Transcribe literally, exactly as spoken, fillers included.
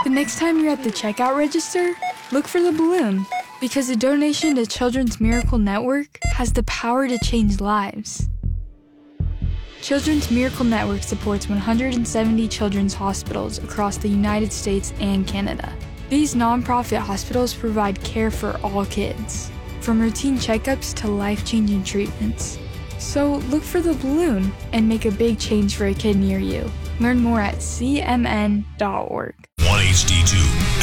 The next time you're at the checkout register, look for the balloon, because a donation to Children's Miracle Network has the power to change lives. Children's Miracle Network supports one hundred seventy children's hospitals across the United States and Canada. These nonprofit hospitals provide care for all kids, from routine checkups to life-changing treatments. So look for the balloon and make a big change for a kid near you. Learn more at C M N dot org. one H D two